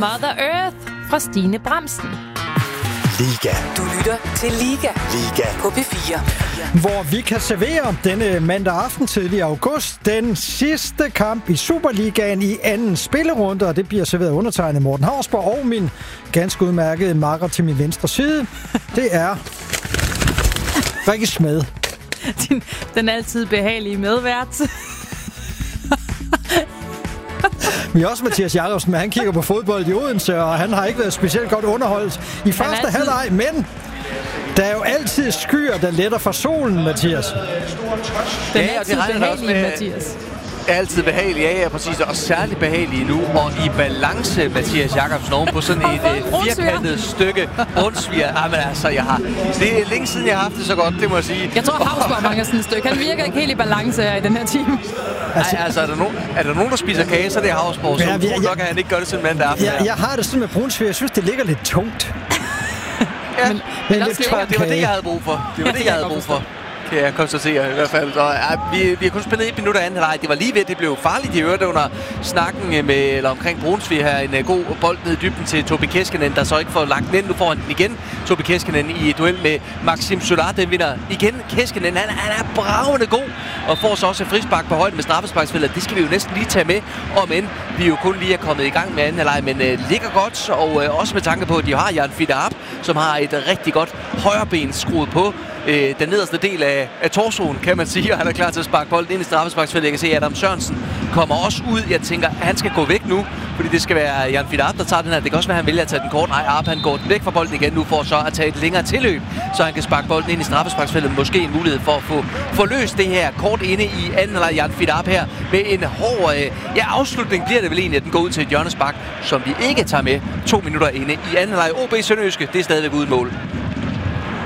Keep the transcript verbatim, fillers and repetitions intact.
Mother Earth fra Stine Bramsen. Liga. Du lytter til Liga. Liga. På P fire. Hvor vi kan servere denne mandag aften tidlig i august den sidste kamp i Superligaen i anden spillerunde, og det bliver serveret undertegnet Morten Hausborg og min ganske udmærkede makker til min venstre side. Det er Rikke Smed. Din, den altid behagelige medvært. Vi har også Mathias Jacobsen, men han kigger på fodbold i Odense, og han har ikke været specielt godt underholdt i første altid... halvleg, men der er jo altid skyer, der letter fra solen, Mathias. Den er ja, altid det behagelig, med... Mathias. Altid behagelig, ja, ja, præcis. Og særligt behagelig nu. Og i balance, Mathias Jacobsen, oven på sådan et uh, firkantet stykke rundsviger. Ah, men altså, jeg har... Det er længe siden, jeg har haft det så godt, det må jeg sige. Jeg tror, Hausborg mangler sådan et stykke. Han virker ikke helt i balance her i den her time. Altså, altså er, der no... er der nogen, der spiser kage, så er det Hausborg. Så ja, vi, tror ja, nok, at han ikke gør det sådan mandag aften. Jeg, jeg har det sådan med brunsviger. Jeg synes, det ligger lidt tungt. Ja, men, men, men det, det, var, det var det, jeg havde brug for. Det var det, jeg havde brug for. Kan jeg konstatere i hvert fald. Så, ja, vi, vi har kun spillet et minut af anden halvleg. Det var lige ved, det blev farligt i øvrigt under snakken med, eller omkring Brunsvig her. En uh, god bold ned i dybden til Tobi Keskinen, der så ikke får lagt den ind. Nu får han den igen. Tobi Keskinen i duel med Maxim Solar. Den vinder igen. Keskinen, han, han er bravende god. Og får så også et frispark på højden med straffesparksfældet. Det skal vi jo næsten lige tage med. Om end vi jo kun lige er kommet i gang med anden halvleg. Men uh, ligger godt. Og uh, også med tanke på, at de har Jan Fidarab, som har et uh, rigtig godt højreben skruet på øh, den nederste del af, af torsoen, kan man sige, og han er klar til at sparke bolden ind i straffesparksfeltet. Jeg kan se, at Adam Sørensen kommer også ud. Jeg tænker, at han skal gå væk nu, fordi det skal være Jan Fidarab, der tager den her. Det kan også være, at han vælger at tage den kort. Nej, Arp, han går den væk fra bolden igen nu for så at tage et længere tilløb, så han kan sparke bolden ind i straffesparksfeltet. Måske en mulighed for at få, få løst det her kort inde i anden halvleg. Jan Fidarab her med en hård øh, ja, afslutning bliver det vel egentlig, at den går ud til et hjørnespark, som vi ikke tager med to minutter inde i anden halvleg. O B Sønderjyske, det er stadigvæk uden mål.